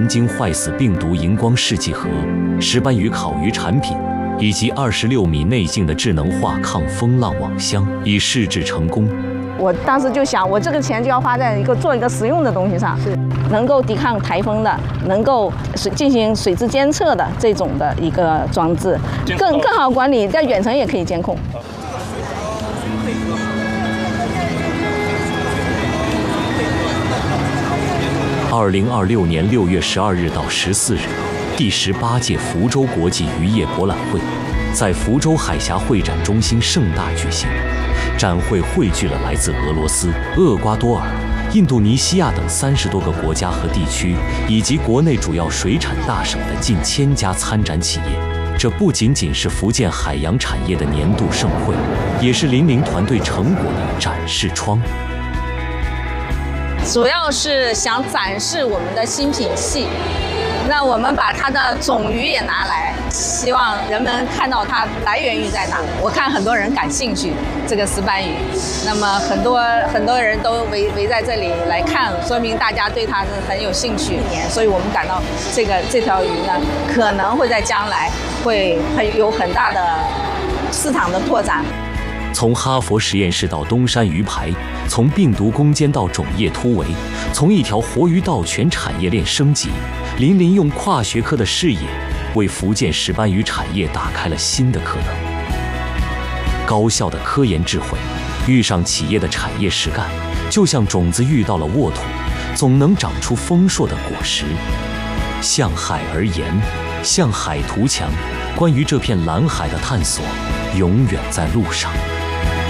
曾经坏死病毒荧光试剂盒、石斑鱼烤鱼产品，以及26米内径的智能化抗风浪网箱，已试制成功。 我当时就想，我这个钱就要花在做一个实用的东西上，是能够抵抗台风的，能够进行水质监测的这种的一个装置，更好管理，在远程也可以监控。 2026年6月12日到14日，第18届福州国际渔业博览会在福州海峡会展中心盛大举行。展会汇聚了来自俄罗斯、厄瓜多尔、印度尼西亚等30多个国家和地区，以及国内主要水产大省的近1000家参展企业。这不仅仅是福建海洋产业的年度盛会，也是林林团队成果的展示窗。 主要是想展示我们的新品系，那我们把它的种鱼也拿来，希望人们看到它来源于在哪。我看很多人感兴趣这个石斑鱼，那么很多人都围在这里来看，说明大家对它是很有兴趣。所以我们感到这条鱼呢，可能会在将来会有很大的市场的拓展。 从哈佛实验室到东山鱼排，从病毒攻坚到种业突围，从一条活鱼到全产业链升级，林林用跨学科的视野，为福建石斑鱼产业打开了新的可能。高效的科研智慧遇上企业的产业实干，就像种子遇到了沃土，总能长出丰硕的果实。向海而言，向海图强。关于这片蓝海的探索，永远在路上。